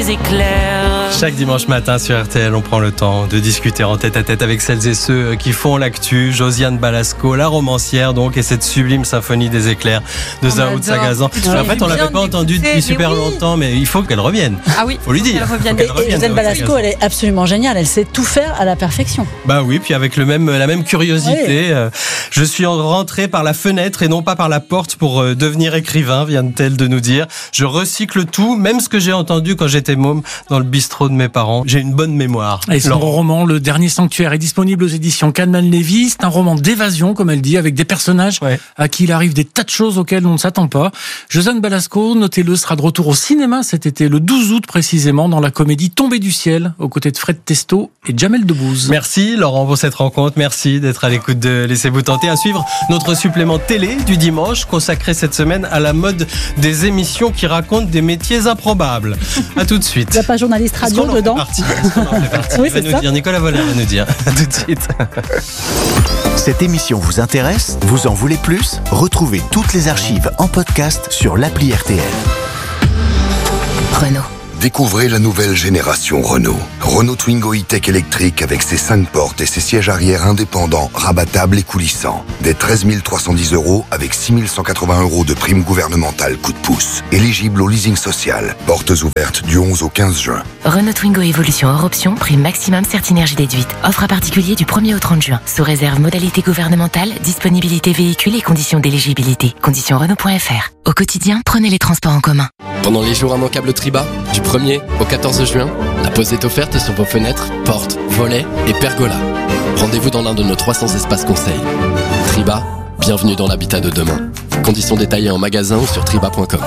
des éclairs. Chaque dimanche matin sur RTL, on prend le temps de discuter en tête-à-tête avec celles et ceux qui font l'actu. Josiane Balasco, la romancière donc, et cette sublime symphonie des éclairs de Zao de Sagazan. En fait, on l'avait pas entendue depuis super longtemps, mais il faut qu'elle revienne. Ah oui, faut lui dire. Et Josiane Balasco, elle est absolument géniale. Elle sait tout faire à la perfection. Bah oui, puis avec la même curiosité. Oui. Je suis rentrée par la fenêtre et non pas par la porte pour devenir écrivain, vient-elle de nous dire. Je recycle tout, même ce que j'ai entendu quand j'étais môme dans le bistrot de mes parents. J'ai une bonne mémoire. Et son roman, Le Dernier Sanctuaire, est disponible aux éditions Kahneman-Lévy. C'est un roman d'évasion, comme elle dit, avec des personnages à qui il arrive des tas de choses auxquelles on ne s'attend pas. Josiane Balasco, notez-le, sera de retour au cinéma cet été, le 12 août précisément, dans la comédie Tombée du ciel, aux côtés de Fred Testo et Jamel Debbouze. Merci Laurent pour cette rencontre. Merci d'être à l'écoute de Laissez-vous tenter. À suivre notre supplément télé du dimanche, consacré cette semaine à la mode des émissions qui racontent des métiers improbables. À tout de suite. Il n'y a pas journaliste radio dedans. Est-ce qu'on en fait partie? Oui, il va nous dire, Nicolas Voller va nous dire. À tout de suite. Cette émission vous intéresse? Vous en voulez plus? Retrouvez toutes les archives en podcast sur l'appli RTL. Renault. Découvrez la nouvelle génération Renault. Renault Twingo e-Tech électrique avec ses 5 portes et ses sièges arrière indépendants, rabattables et coulissants. Dès 13 310 € avec 6 180 € de prime gouvernementale coup de pouce. Éligible au leasing social. Portes ouvertes du 11 au 15 juin. Renault Twingo Evolution hors option, prime maximum Certinergie déduite. Offre à particulier du 1er au 30 juin. Sous réserve modalité gouvernementale, disponibilité véhicule et conditions d'éligibilité. Conditions Renault.fr. Au quotidien, prenez les transports en commun. Pendant les jours immanquables Triba, du 1er au 14 juin, la pause est offerte sur vos fenêtres, portes, volets et pergolas. Rendez-vous dans l'un de nos 300 espaces conseils. Triba, bienvenue dans l'habitat de demain. Conditions détaillées en magasin ou sur triba.com.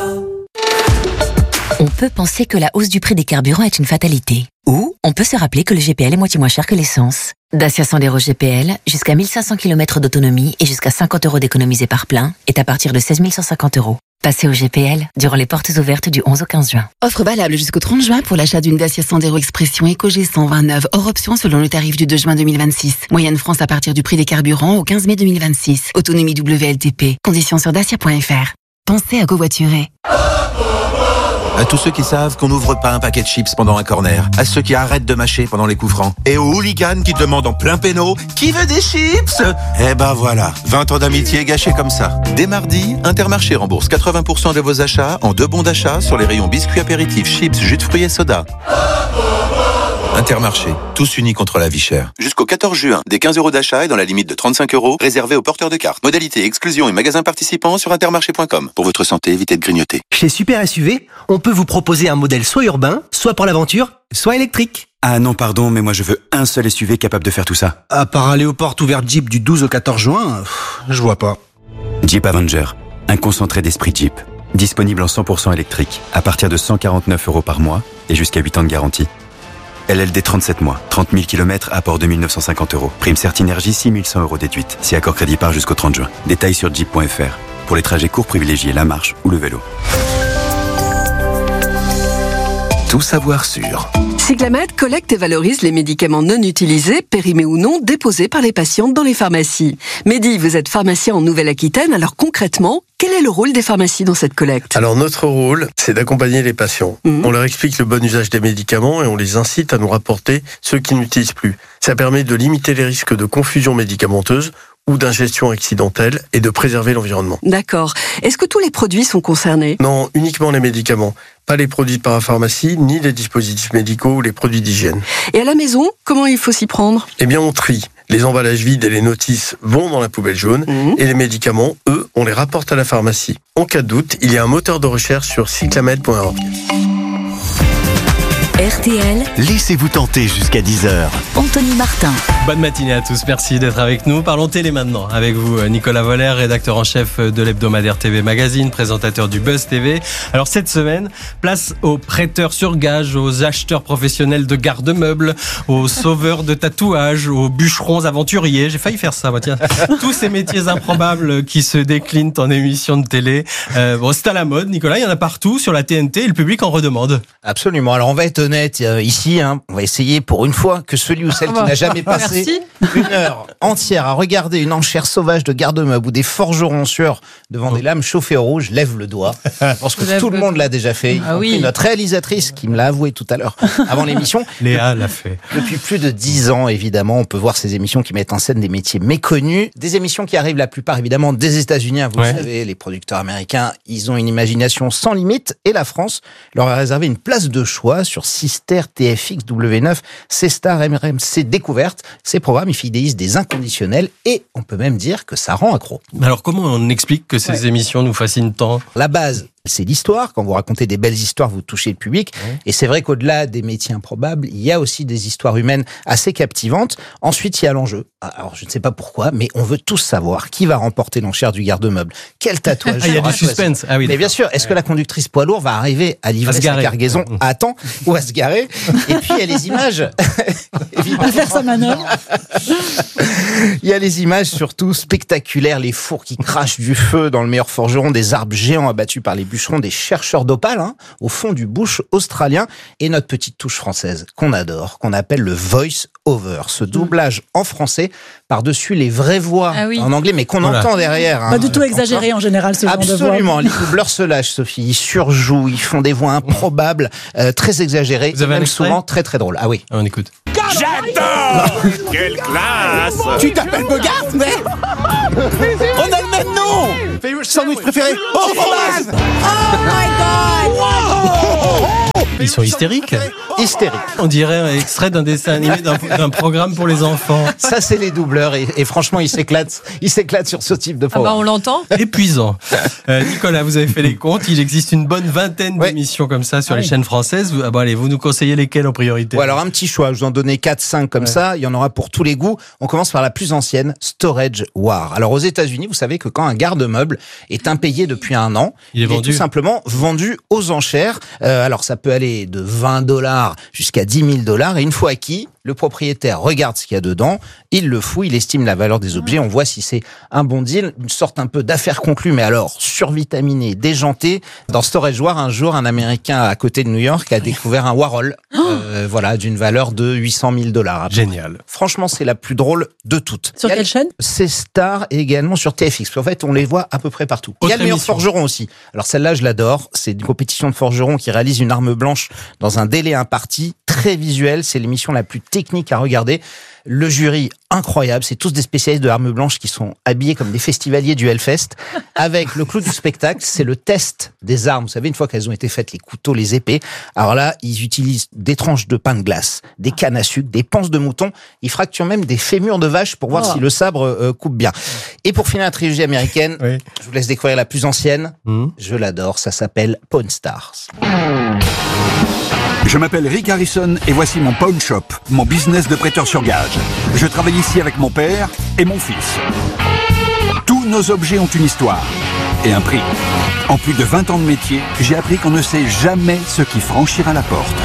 On peut penser que la hausse du prix des carburants est une fatalité. Ou on peut se rappeler que le GPL est moitié moins cher que l'essence. Dacia Sandero GPL, jusqu'à 1500 km d'autonomie et jusqu'à 50 € d'économisés par plein, est à partir de 16 150 €. Passez au GPL durant les portes ouvertes du 11 au 15 juin. Offre valable jusqu'au 30 juin pour l'achat d'une Dacia Sandero Expression EcoG 129, hors option selon le tarif du 2 juin 2026. Moyenne France à partir du prix des carburants au 15 mai 2026. Autonomie WLTP. Conditions sur dacia.fr. Pensez à covoiturer. À tous ceux qui savent qu'on n'ouvre pas un paquet de chips pendant un corner. À ceux qui arrêtent de mâcher pendant les coups francs. Et aux hooligans qui demandent en plein péno « Qui veut des chips ?» Eh ben voilà, 20 ans d'amitié gâchés comme ça. Dès mardi, Intermarché rembourse 80% de vos achats en 2 bons d'achat sur les rayons biscuits apéritifs, chips, jus de fruits et soda. Intermarché, tous unis contre la vie chère. Jusqu'au 14 juin, des 15 € d'achat et dans la limite de 35 € réservés aux porteurs de cartes. Modalité, exclusion et magasins participants sur intermarché.com. Pour votre santé, évitez de grignoter. Chez Super SUV, on peut vous proposer un modèle soit urbain, soit pour l'aventure, soit électrique. Ah non, pardon, mais moi je veux un seul SUV capable de faire tout ça. À part aller aux portes ouvertes Jeep du 12 au 14 juin, je vois pas. Jeep Avenger, un concentré d'esprit Jeep. Disponible en 100% électrique, à partir de 149 € par mois et jusqu'à 8 ans de garantie. LLD 37 mois, 30 000 km, apport de 1 950 €. Prime Certinergie, 6 100 € déduite. Si accord crédit part jusqu'au 30 juin. Détails sur jeep.fr. Pour les trajets courts, privilégiez la marche ou le vélo. Tout savoir sur. Cyclamed collecte et valorise les médicaments non utilisés, périmés ou non, déposés par les patientes dans les pharmacies. Mehdi, vous êtes pharmacien en Nouvelle-Aquitaine, alors concrètement, quel est le rôle des pharmacies dans cette collecte? Alors notre rôle, c'est d'accompagner les patients. On leur explique le bon usage des médicaments et on les incite à nous rapporter ceux qu'ils n'utilisent plus. Ça permet de limiter les risques de confusion médicamenteuse ou d'ingestion accidentelle et de préserver l'environnement. D'accord. Est-ce que tous les produits sont concernés? Non, uniquement les médicaments. Pas les produits de parapharmacie, ni les dispositifs médicaux ou les produits d'hygiène. Et à la maison, comment il faut s'y prendre? Eh bien, on trie. Les emballages vides et les notices vont dans la poubelle jaune et les médicaments, eux, on les rapporte à la pharmacie. En cas de doute, il y a un moteur de recherche sur cyclamed.org. RTL, laissez-vous tenter jusqu'à 10h. Anthony Martin. Bonne matinée à tous, merci d'être avec nous. Parlons télé maintenant avec vous, Nicolas Voller, rédacteur en chef de l'hebdomadaire TV Magazine, présentateur du Buzz TV. Alors cette semaine, place aux prêteurs sur gage, aux acheteurs professionnels de garde-meubles, aux sauveurs de tatouages, aux bûcherons aventuriers. J'ai failli faire ça, moi, tiens. Tous ces métiers improbables qui se déclinent en émissions de télé. Bon, c'est à la mode, Nicolas, il y en a partout sur la TNT et le public en redemande. Absolument. Alors on va être honnête ici. On va essayer pour une fois que celui ou celle qui n'a jamais passé une heure entière à regarder une enchère sauvage de garde-meubles ou des forgerons en sueur devant des lames chauffées au rouge lève le doigt. Je pense que tout le monde l'a déjà fait. Notre réalisatrice qui me l'a avoué tout à l'heure avant l'émission. Léa l'a fait. Depuis plus de 10 ans, évidemment, on peut voir ces émissions qui mettent en scène des métiers méconnus. Des émissions qui arrivent la plupart, évidemment, des États-Unis. Vous le savez, les producteurs américains, ils ont une imagination sans limite. Et la France leur a réservé une place de choix sur Sister, TFX, W9, C-Star, RMC Découverte. Ces programmes, ils fidélisent des inconditionnels et on peut même dire que ça rend accro. Alors, comment on explique que ces émissions nous fascinent tant ? La base, c'est l'histoire. Quand vous racontez des belles histoires, vous touchez le public. Et c'est vrai qu'au-delà des métiers improbables, il y a aussi des histoires humaines assez captivantes. Ensuite, il y a l'enjeu. Alors, je ne sais pas pourquoi, mais on veut tous savoir qui va remporter l'enchère du garde-meuble. Quel tatouage il y a du suspense. Ah oui, mais bien sûr, est-ce que la conductrice poids lourd va arriver à livrer sa cargaison à temps ou à se garer? Et puis, il y a les images. À faire sa manœuvre. Il y a les images surtout spectaculaires, les fours qui crachent du feu dans le meilleur forgeron, des arbres géants abattus par les bûcherons, des chercheurs d'opale au fond du bush australien, et notre petite touche française qu'on adore, qu'on appelle le voice over, ce doublage en français par-dessus les vraies voix en anglais, mais qu'on entend derrière. Pas du tout exagéré en général, ce genre de voix. Absolument, les doubleurs se lâchent, Sophie, ils surjouent, ils font des voix improbables, très exagérées, et même souvent très très drôles. Ah oui. On écoute. J'adore. Quelle classe. Tu t'appelles Bogart, mais on a le même nom. Sandwich préféré. Oh, fromage. Oh my God. Wow. Ils sont hystériques. Hystériques. On dirait un extrait d'un dessin animé d'un programme pour les enfants. Ça, c'est les doubleurs et franchement, ils s'éclatent sur ce type de programme. On l'entend. Épuisant. Nicolas, vous avez fait les comptes. Il existe une bonne vingtaine d'émissions comme ça sur les chaînes françaises. Allez, vous nous conseillez lesquelles en priorité? Alors, un petit choix. Je vous en donnais 4-5 comme ça. Il y en aura pour tous les goûts. On commence par la plus ancienne, Storage War. Alors, aux États-Unis, vous savez que quand un garde-meuble est impayé depuis un an, il est tout simplement vendu aux enchères. Alors, ça peut aller de $20 jusqu'à $10 000. Et une fois acquis, le propriétaire regarde ce qu'il y a dedans, il le fouille, il estime la valeur des objets, on voit si c'est un bon deal, une sorte un peu d'affaire conclue, mais alors survitaminé, déjanté. Dans Storage War, un jour, un Américain à côté de New York a découvert un Warhol, d'une valeur de $800 000. Génial. Franchement, c'est la plus drôle de toutes. Sur quelle chaîne? C'est Star et également sur TFX. En fait, on les voit à peu près partout. Il y a le meilleur forgeron aussi. Alors celle-là, je l'adore. C'est une compétition de forgerons qui réalise une arme blanche dans un délai imparti, très visuel. C'est l'émission la plus technique à regarder. Le jury, incroyable, c'est tous des spécialistes de l'arme blanche qui sont habillés comme des festivaliers du Hellfest. Avec le clou du spectacle, c'est le test des armes. Vous savez, une fois qu'elles ont été faites, les couteaux, les épées. Alors là, ils utilisent des tranches de pain de glace, des cannes à sucre, des panses de mouton. Ils fracturent même des fémurs de vache pour voir si le sabre coupe bien. Et pour finir la trilogie américaine, je vous laisse découvrir la plus ancienne. Je l'adore, ça s'appelle Pawn Stars. Je m'appelle Rick Harrison et voici mon pawn shop, mon business de prêteur sur gage. Je travaille ici avec mon père et mon fils. Tous nos objets ont une histoire et un prix. En plus de 20 ans de métier, j'ai appris qu'on ne sait jamais ce qui franchira la porte.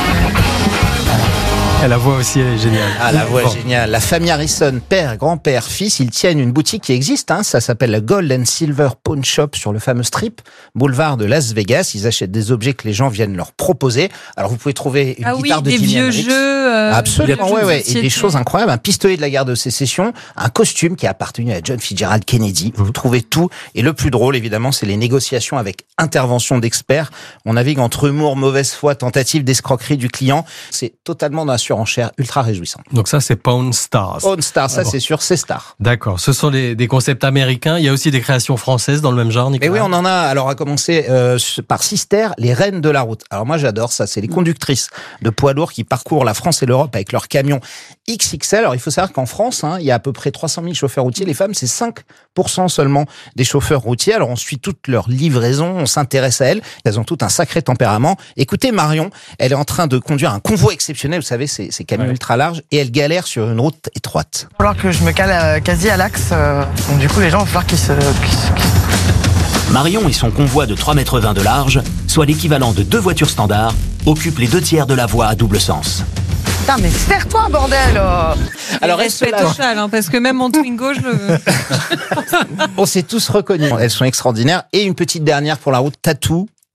La voix aussi, elle est géniale. La voix est géniale. La famille Harrison, père, grand-père, fils, ils tiennent une boutique qui existe. Ça s'appelle la Gold and Silver Pawn Shop sur le fameux Strip, boulevard de Las Vegas. Ils achètent des objets que les gens viennent leur proposer. Alors, vous pouvez trouver une guitare de des Jimi vieux Hendrix. jeux. Absolument, et des choses incroyables. Un pistolet de la guerre de sécession, un costume qui a appartenu à John Fitzgerald Kennedy. Vous trouvez tout. Et le plus drôle, évidemment, c'est les négociations avec intervention d'experts. On navigue entre humour, mauvaise foi, tentative d'escroquerie du client. C'est totalement dans la surenchère, ultra réjouissant. Donc ça, c'est Pawn Stars. Pawn Stars, ça c'est sûr, c'est Star. D'accord. Ce sont des concepts américains. Il y a aussi des créations françaises dans le même genre, Nicolas. Et oui, on en a. Alors, à commencer par Sister, les reines de la route. Alors moi, j'adore ça. C'est les conductrices de poids lourds qui parcourent la France et l'Europe avec leurs camions XXL. Alors, il faut savoir qu'en France, il y a à peu près 300 000 chauffeurs routiers. Les femmes, c'est 5% seulement des chauffeurs routiers. Alors, on suit toute leur livraison, on s'intéresse à elles. Elles ont tout un sacré tempérament. Écoutez, Marion, elle est en train de conduire un convoi exceptionnel. Vous savez, ces camions ultra larges, et elle galère sur une route étroite. Il va falloir que je me cale quasi à l'axe. Donc du coup, les gens, il va falloir qu'ils se... Marion et son convoi de 3,20 m de large, soit l'équivalent de 2 voitures standards, occupent les 2/3 de la voie à double sens. Putain, mais serre-toi, bordel. Alors, respect total, parce que même en Twingo, on s'est tous reconnus. Elles sont extraordinaires. Et une petite dernière pour la route, Tattoo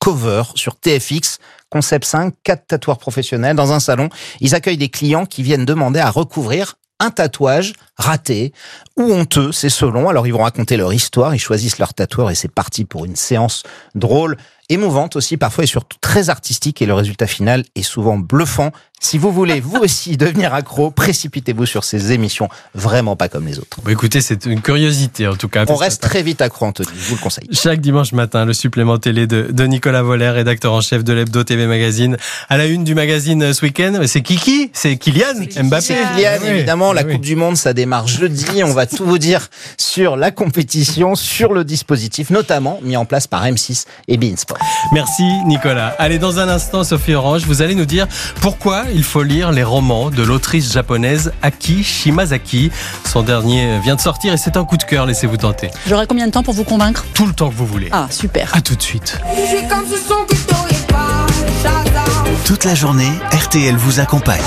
Cover sur TFX. Concept 5, 4 tatoueurs professionnels dans un salon. Ils accueillent des clients qui viennent demander à recouvrir un tatouage raté ou honteux, c'est selon. Alors ils vont raconter leur histoire, ils choisissent leur tatoueur et c'est parti pour une séance drôle, émouvante aussi parfois et surtout très artistique, et le résultat final est souvent bluffant. Si vous voulez vous aussi devenir accro, précipitez-vous sur ces émissions vraiment pas comme les autres. Bon, écoutez, c'est une curiosité en tout cas. On reste très vite accro, Anthony, je vous le conseille. Chaque dimanche matin, le supplément télé de Nicolas Voller, rédacteur en chef de l'Hebdo TV Magazine. À la une du magazine ce week-end, c'est Kiki, c'est Kylian Mbappé. C'est Kylian, évidemment, la Coupe du Monde, ça démarre jeudi. On va tout vous dire sur la compétition, sur le dispositif, notamment mis en place par M6 et beIN Sport. Merci Nicolas. Allez, dans un instant, Sophie Orange, vous allez nous dire pourquoi il faut lire les romans de l'autrice japonaise Aki Shimazaki. Son dernier vient de sortir et c'est un coup de cœur, laissez-vous tenter. J'aurai combien de temps pour vous convaincre ? Tout le temps que vous voulez. Ah, super. À tout de suite. Toute la journée, RTL vous accompagne.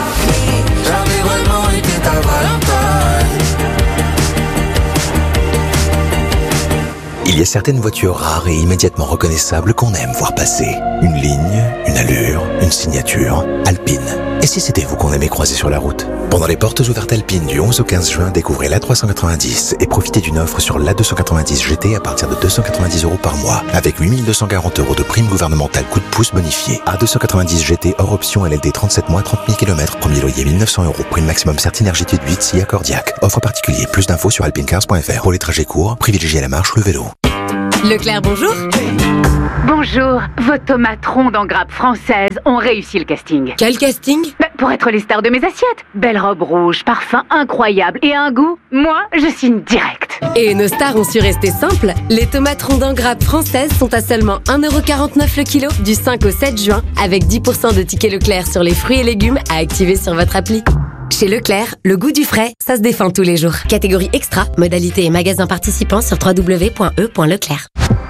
Il y a certaines voitures rares et immédiatement reconnaissables qu'on aime voir passer. Une ligne, une allure, une signature. Alpine. Et si c'était vous qu'on aimait croiser sur la route ? Pendant les portes ouvertes Alpine du 11 au 15 juin, découvrez l'A390 et profitez d'une offre sur l'A290 GT à partir de 290 € par mois, avec 8 240 € de prime gouvernementale coup de pouce bonifié. A290 GT hors option LLD 37 mois, 30 000 km, premier loyer 1 900 €, prime maximum Certinergie de 8, si accordiaque. Offre particulier, plus d'infos sur alpinecars.fr. Pour les trajets courts, privilégiez la marche ou le vélo. Leclerc, bonjour. Bonjour, vos tomates rondes en grappe française ont réussi le casting. Quel casting ? Pour être les stars de mes assiettes. Belle robe rouge, parfum incroyable et un goût, moi, je signe direct. Et nos stars ont su rester simples. Les tomates rondes en grappe françaises sont à seulement 1,49 € le kilo du 5 au 7 juin, avec 10% de tickets Leclerc sur les fruits et légumes à activer sur votre appli. Chez Leclerc, le goût du frais, ça se défend tous les jours. Catégorie extra, modalités et magasins participants sur www.e.leclerc.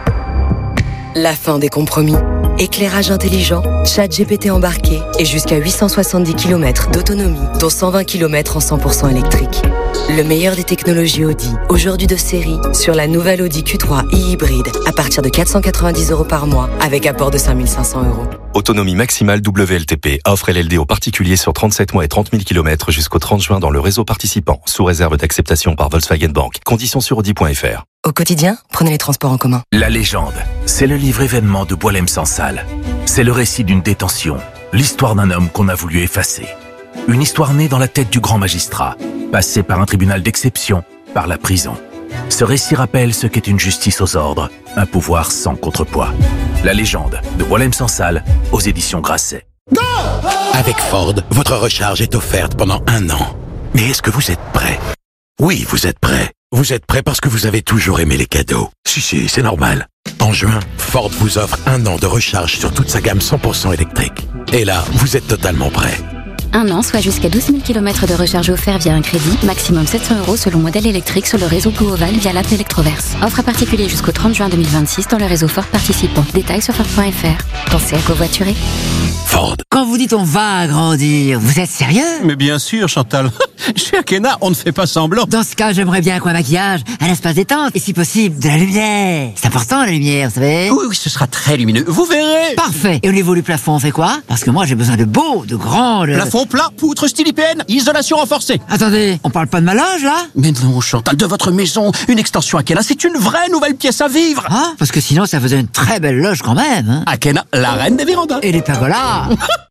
La fin des compromis. Éclairage intelligent, ChatGPT embarqué et jusqu'à 870 km d'autonomie, dont 120 km en 100% électrique. Le meilleur des technologies Audi, aujourd'hui de série, sur la nouvelle Audi Q3 e-hybride à partir de 490 € par mois, avec apport de 5 500 €. Autonomie maximale WLTP. Offre LLD aux particuliers sur 37 mois et 30 000 km jusqu'au 30 juin dans le réseau participant, sous réserve d'acceptation par Volkswagen Bank. Conditions sur Audi.fr. Au quotidien, prenez les transports en commun. La légende, c'est le livre événement de Boualem Sansal. C'est le récit d'une détention, l'histoire d'un homme qu'on a voulu effacer. Une histoire née dans la tête du grand magistrat, passée par un tribunal d'exception, par la prison. Ce récit rappelle ce qu'est une justice aux ordres, un pouvoir sans contrepoids. La légende de Boualem Sansal, aux éditions Grasset. Avec Ford, votre recharge est offerte pendant 1 an. Mais est-ce que vous êtes prêt ? Oui, vous êtes prêt. Vous êtes prêt parce que vous avez toujours aimé les cadeaux. Si, c'est normal. En juin, Ford vous offre 1 an de recharge sur toute sa gamme 100% électrique. Et là, vous êtes totalement prêt. 1 an, soit jusqu'à 12 000 km de recharge offert via un crédit, maximum 700 € selon modèle électrique sur le réseau Blue Oval via l'app Electroverse. Offre à particulier jusqu'au 30 juin 2026 dans le réseau Ford participant. Détails sur Ford.fr. Pensez à covoiturer. Ford. Quand vous dites on va agrandir, vous êtes sérieux ? Mais bien sûr, Chantal. Chez Akena, on ne fait pas semblant. Dans ce cas, j'aimerais bien qu'un maquillage, un espace détente et si possible, de la lumière. C'est important la lumière, vous savez ? Oui, ce sera très lumineux. Vous verrez. Parfait. Et au niveau du plafond, on fait quoi ? Parce que moi, j'ai besoin de beaux, de grands... Plafond plat, poutre style IPN, isolation renforcée. Attendez, on parle pas de ma loge, là ? Mais non, Chantal, de votre maison, une extension Akena, c'est une vraie nouvelle pièce à vivre. Ah, parce que sinon, ça faisait une très belle loge quand même. Hein. Akena, la reine des vérandas. Et les pergolas.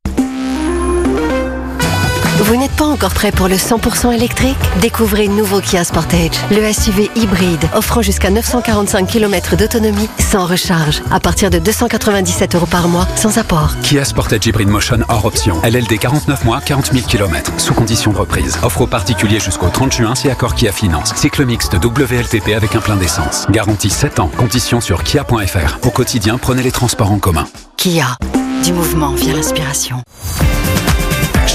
Vous n'êtes pas encore prêt pour le 100% électrique ? Découvrez le nouveau Kia Sportage, le SUV hybride offrant jusqu'à 945 km d'autonomie sans recharge, à partir de 297 € par mois, sans apport. Kia Sportage Hybrid Motion hors option. LLD 49 mois, 40 000 km. Sous condition de reprise. Offre aux particuliers jusqu'au 30 juin si accord Kia Finance. Cycle mixte WLTP avec un plein d'essence. Garantie 7 ans. Conditions sur kia.fr. Au quotidien, prenez les transports en commun. Kia, du mouvement via l'inspiration.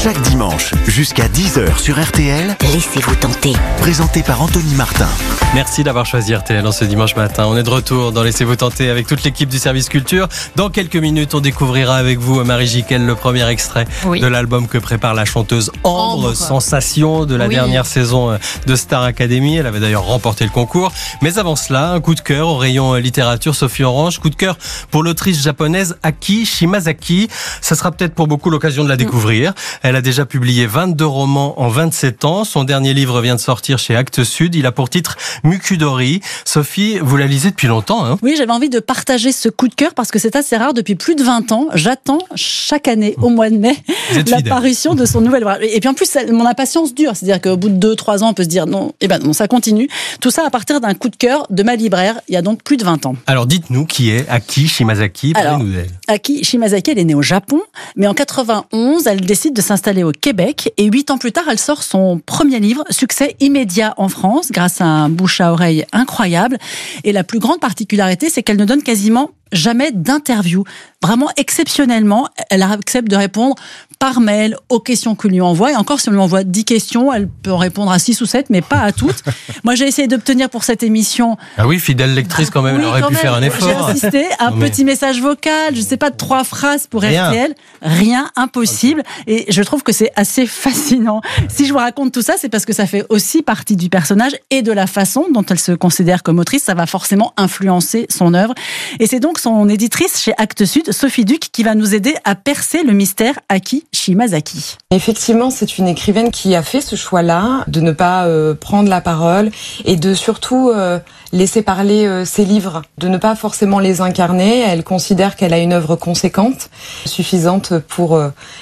Chaque dimanche, jusqu'à 10h sur RTL, Laissez-vous tenter. Présenté par Anthony Martin. Merci d'avoir choisi RTL en ce dimanche matin. On est de retour dans Laissez-vous tenter avec toute l'équipe du service culture. Dans quelques minutes, on découvrira avec vous, Marie Jiquel, le premier extrait de l'album que prépare la chanteuse Ambre, sensation de la dernière saison de Star Academy. Elle avait d'ailleurs remporté le concours. Mais avant cela, un coup de cœur au rayon littérature, Sophie Orange. Coup de cœur pour l'autrice japonaise Aki Shimazaki. Ça sera peut-être pour beaucoup l'occasion de la découvrir. Elle a déjà publié 22 romans en 27 ans. Son dernier livre vient de sortir chez Actes Sud. Il a pour titre Mukudori. Sophie, vous la lisez depuis longtemps, hein ? Oui, j'avais envie de partager ce coup de cœur parce que c'est assez rare. Depuis plus de 20 ans, j'attends chaque année, au mois de mai, la parution de son nouvel ouvrage. Et puis en plus, mon impatience dure. C'est-à-dire qu'au bout de 2-3 ans, on peut se dire non, non, ça continue. Tout ça à partir d'un coup de cœur de ma libraire, il y a donc plus de 20 ans. Alors dites-nous qui est Aki Shimazaki. Parlez-nous d'elle. Aki Shimazaki, elle est née au Japon, mais en 91, elle décide de s'installer au Québec et 8 ans plus tard, elle sort son premier livre, succès immédiat en France, grâce à un bouche à oreille incroyable. Et la plus grande particularité, c'est qu'elle ne donne quasiment jamais d'interview. Vraiment, exceptionnellement, elle accepte de répondre par mail aux questions que lui envoie. Et encore, si on lui envoie 10 questions, elle peut répondre à 6 ou 7, mais pas à toutes. Moi, j'ai essayé d'obtenir pour cette émission... Ah oui, fidèle lectrice quand même, elle aurait pu faire un effort. J'ai insisté, petit message vocal, je sais pas, 3 phrases pour RTL. Rien, impossible. Okay. Et je trouve que c'est assez fascinant. Si je vous raconte tout ça, c'est parce que ça fait aussi partie du personnage et de la façon dont elle se considère comme autrice. Ça va forcément influencer son œuvre. Et c'est donc son éditrice chez Actes Sud, Sophie Duc, qui va nous aider à percer le mystère Aki Shimazaki. Effectivement, c'est une écrivaine qui a fait ce choix-là, de ne pas prendre la parole et de surtout laisser parler ses livres, de ne pas forcément les incarner. Elle considère qu'elle a une œuvre conséquente, suffisante pour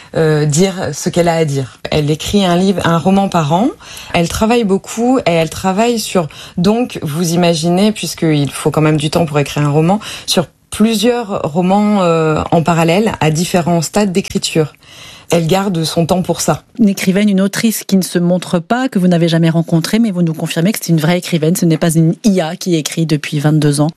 dire ce qu'elle a à dire. Elle écrit un roman par an, elle travaille beaucoup et elle travaille sur, donc vous imaginez, puisqu'il faut quand même du temps pour écrire un roman, sur plusieurs romans en parallèle à différents stades d'écriture. Elle garde son temps pour ça. Une écrivaine, une autrice qui ne se montre pas, que vous n'avez jamais rencontrée, mais vous nous confirmez que c'est une vraie écrivaine, ce n'est pas une IA qui écrit depuis 22 ans.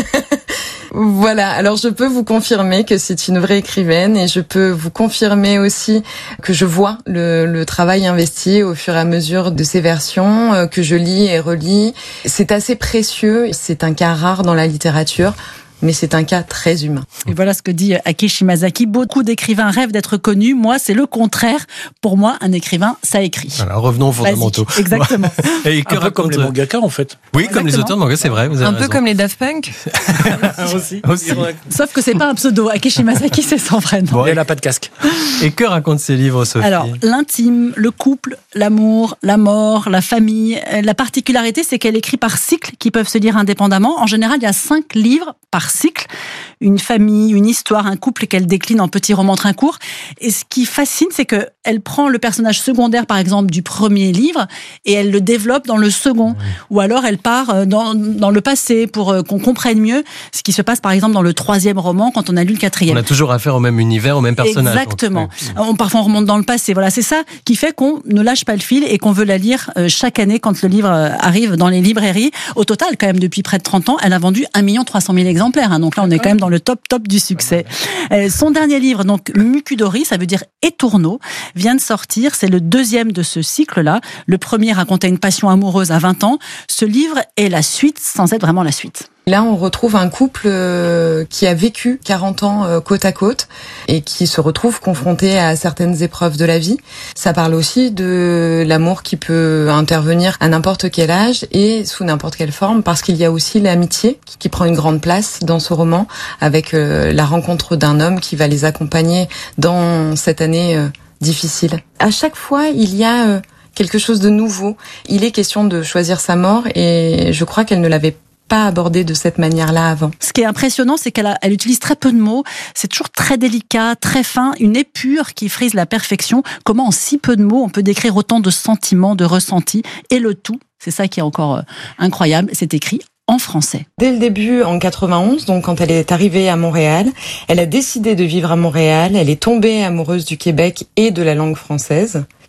Voilà, alors je peux vous confirmer que c'est une vraie écrivaine et je peux vous confirmer aussi que je vois le travail investi au fur et à mesure de ses versions, que je lis et relis. C'est assez précieux, c'est un cas rare dans la littérature. Mais c'est un cas très humain. Et voilà ce que dit Aki Shimazaki. Beaucoup d'écrivains rêvent d'être connus. Moi, c'est le contraire. Pour moi, un écrivain, ça écrit. Alors, revenons aux fondamentaux. Exactement. Et un peu comme les mangaka, en fait. Oui, comme les auteurs de manga, c'est vrai. Vous avez raison. Peu comme les Daft Punk. aussi. Sauf que c'est pas un pseudo. Aki Shimazaki, c'est son vrai nom. Bon, elle n'a pas de casque. Et que racontent ces livres, Sophie ? Alors, l'intime, le couple, l'amour, la mort, la famille. La particularité, c'est qu'elle écrit par cycles qui peuvent se lire indépendamment. En général, il y a 5 livres par cycle. Une famille, une histoire, un couple qu'elle décline en petits romans trincourts. Et ce qui fascine, c'est que elle prend le personnage secondaire, par exemple, du premier livre et elle le développe dans le second. Oui. Ou alors elle part dans le passé pour qu'on comprenne mieux ce qui se passe, par exemple, dans le 3e roman quand on a lu le 4e. On a toujours affaire au même univers, au même personnage. Exactement. Parfois on remonte dans le passé. Voilà, c'est ça qui fait qu'on ne lâche pas le fil et qu'on veut la lire chaque année quand le livre arrive dans les librairies. Au total, quand même, depuis près de 30 ans, elle a vendu 1 300 000 exemplaires. Donc là, on est quand même dans le top du succès. Son dernier livre, donc Mukudori, ça veut dire étourneau, vient de sortir. C'est le 2e de ce cycle-là. Le premier racontait une passion amoureuse à 20 ans. Ce livre est la suite, sans être vraiment la suite. Là, on retrouve un couple qui a vécu 40 ans côte à côte et qui se retrouve confronté à certaines épreuves de la vie. Ça parle aussi de l'amour qui peut intervenir à n'importe quel âge et sous n'importe quelle forme, parce qu'il y a aussi l'amitié qui prend une grande place dans ce roman, avec la rencontre d'un homme qui va les accompagner dans cette année difficile. À chaque fois, il y a quelque chose de nouveau. Il est question de choisir sa mort et je crois qu'elle ne l'avait pas abordé de cette manière-là avant. Ce qui est impressionnant, c'est qu'elle utilise très peu de mots. C'est toujours très délicat, très fin, une épure qui frise la perfection. Comment en si peu de mots on peut décrire autant de sentiments, de ressentis, et le tout, c'est ça qui est encore incroyable, c'est écrit en français. Dès le début, en 91, donc quand elle est arrivée à Montréal, elle a décidé de vivre à Montréal. Elle est tombée amoureuse du Québec et de la langue française.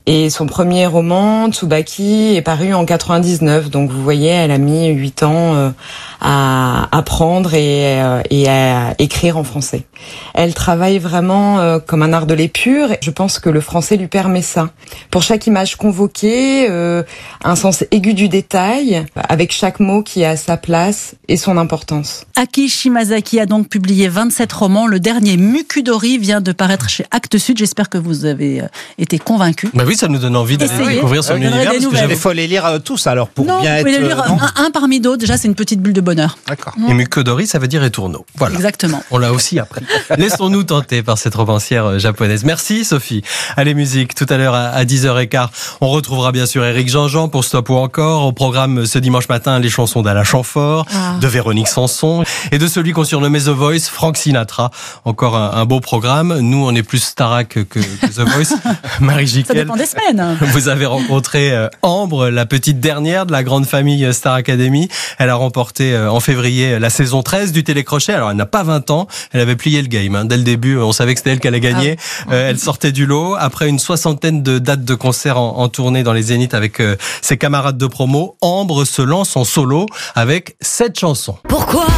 Et son premier roman, Tsubaki, est paru en 99. Donc vous voyez, elle a mis 8 ans à apprendre et à écrire en français. Elle travaille vraiment comme un art de l'épure. Je pense que le français lui permet ça. Pour chaque image convoquée, un sens aigu du détail, avec chaque mot qui a sa place et son importance. Aki Shimazaki a donc publié 27 romans. Le dernier, Mukudori, vient de paraître chez Actes Sud. J'espère que vous avez été convaincus. Bah oui, ça nous donne envie d'aller découvrir son univers. Il faut les lire tous alors pour non, bien vous pouvez être... les lire un parmi d'autres. Déjà, c'est une petite bulle de bonheur. D'accord. Et Mukudori, ça veut dire étourneau. Voilà. Exactement. On l'a aussi appris. Laissons-nous tenter par cette romancière japonaise. Merci Sophie. Allez, musique, tout à l'heure à 10h15. On retrouvera bien sûr Éric Jean-Jean pour Stop ou encore. Au programme ce dimanche matin, les chansons d'Alain Chamfort, de Véronique Sanson et de celui qu'on surnommait The Voice, Frank Sinatra. Encore un beau programme. Nous, on est plus Starac que The Voice. Marie Jiquel. Ça dépend des semaines. Vous avez rencontré Ambre, la petite dernière de la grande famille Star Academy. Elle a remporté en février la saison 13 du télécrochet. Alors, elle n'a pas 20 ans. Elle avait plié le game. Dès le début, on savait que c'était elle qui allait gagner. Elle sortait du lot. Après une 60aine de dates de concert en tournée dans les Zéniths avec ses camarades de promo, Ambre se lance en solo avec 7 chansons. Pourquoi ?